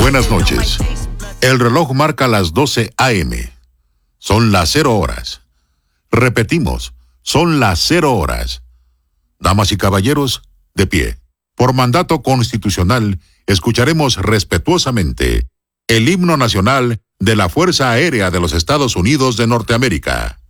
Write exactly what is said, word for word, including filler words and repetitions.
Buenas noches. El reloj marca las doce a eme. Son las cero horas. Repetimos, son las cero horas. Damas y caballeros, de pie. Por mandato constitucional, escucharemos respetuosamente el himno nacional de la Fuerza Aérea de los Estados Unidos de Norteamérica.